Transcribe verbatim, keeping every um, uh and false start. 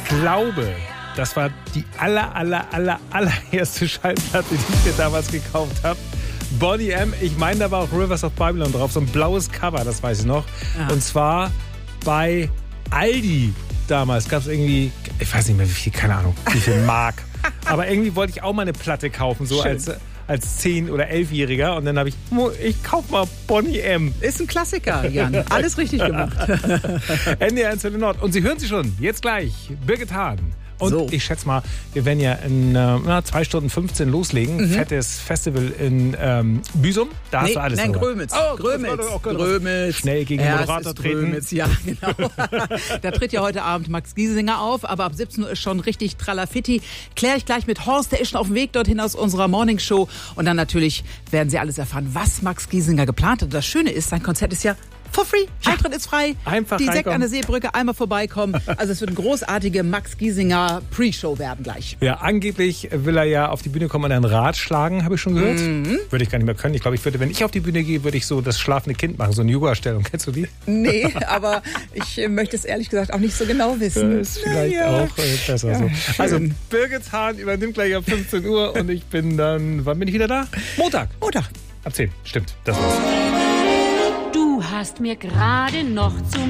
glaube, das war die aller, aller, aller, allererste Schallplatte, die ich mir damals gekauft habe. Boney M. Ich meine, da war auch Rivers of Babylon drauf. So ein blaues Cover, das weiß ich noch. Ja. Und zwar bei Aldi damals. Gab es irgendwie, ich weiß nicht mehr wie viel, keine Ahnung, wie viel Mark. Aber irgendwie wollte ich auch mal eine Platte kaufen, so Schön. als... als zehn- oder elfjähriger und dann habe ich, ich kauf mal Boney M. Ist ein Klassiker, Jan. Alles richtig gemacht. N D R eins Nord. Und Sie hören sie schon, jetzt gleich, Birgit Hahn. Und so. Ich schätze mal, wir werden ja in äh, zwei Stunden fünfzehn loslegen. Mhm. Fettes Festival in ähm, Büsum. Da nee, hast du alles Nein, Grömitz. Oh, Grömitz. Oh, Grömitz. Schnell gegen den Moderator treten. Grömitz, ja, genau. Da tritt ja heute Abend Max Giesinger auf, aber ab siebzehn Uhr ist schon richtig Tralafitti. Kläre ich gleich mit Horst, der ist schon auf dem Weg dorthin aus unserer Morningshow. Und dann natürlich werden Sie alles erfahren, was Max Giesinger geplant hat. Und das Schöne ist, sein Konzert ist ja for free. Eintritt ist frei. Einfach Die Sekt reinkommen. an der Seebrücke, einmal vorbeikommen. Also es wird eine großartige Max Giesinger Pre-Show werden gleich. Ja, angeblich will er ja auf die Bühne kommen und ein Rad schlagen, habe ich schon gehört. Mhm. Würde ich gar nicht mehr können. Ich glaube, ich würde, wenn ich auf die Bühne gehe, würde ich so das schlafende Kind machen, so eine Yoga-Stellung. Kennst du die? Nee, aber ich äh, möchte es ehrlich gesagt auch nicht so genau wissen. Das ist vielleicht ja. auch äh, besser ja, so. Schön. Also Birgit Hahn übernimmt gleich ab fünfzehn Uhr und ich bin dann, wann bin ich wieder da? Montag. Montag. Ab zehn, stimmt. Das war's. Du hast mir gerade noch zum